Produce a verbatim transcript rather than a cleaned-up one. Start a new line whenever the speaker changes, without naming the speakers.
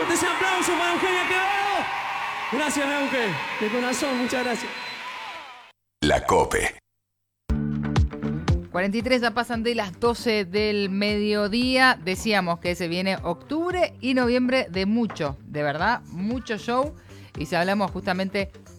fuerte ese aplauso para Eugenia Quevedo. Gracias, Euge. De corazón, muchas gracias.
La COPE.
cuarenta y tres ya pasan de las doce del mediodía. Decíamos que se viene octubre y noviembre de mucho, de verdad, mucho show. Y si hablamos justamente